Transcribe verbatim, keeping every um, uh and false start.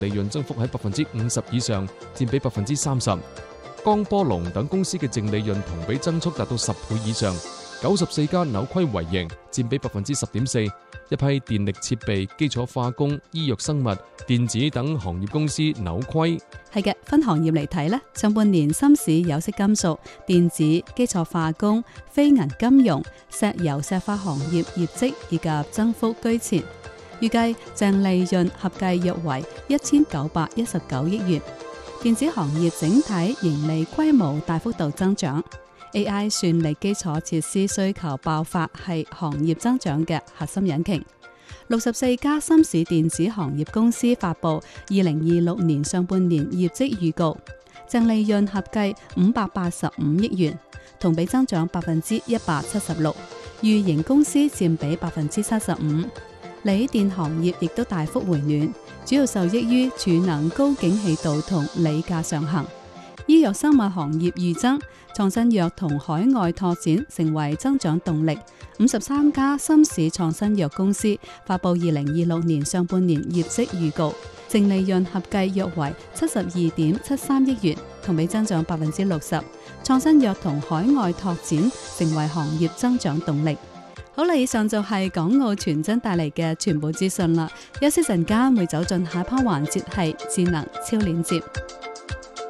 利潤增幅喺百分之五十以上，佔比百分之三十。江波龍等公司嘅淨利潤同比增速達到十倍以上。九十四家扭虧為盈，佔比百分之十點四。一批電力設備、基礎化工、醫藥生物、電子等行業公司扭虧。 係嘅，分行業嚟睇呢，上半年深市有色金屬、電子、基礎化工、非銀金融、石油石化行業業績以及增幅居前，預計淨利潤合計約為一千九百一十九億元。電子行業整體盈利規模大幅度增長。A I 算力基礎設施需求爆發係行業增長嘅核心引擎。六十四家深市電子行業公司發布二零二六年上半年業績預告，淨利潤合計五百八十五億元，同比增長百分之一百七十六，預營公司佔比百分之七十五。鋰電行業亦都大幅回暖，主要受益於儲能高景氣度同鋰價上行。醫藥生物行業預增，創新藥同海外拓展成為增長動力。五十三家深市創新藥公司發布二零二六年上半年業績預告，淨利潤合計約為七十二點七三億元，同比增長百分之六十。創新藥同海外拓展成為行業增長動力。好啦，以上就係港澳傳真帶嚟嘅全部資訊啦。休息陣間會走進下一 part環節係智能超鏈接。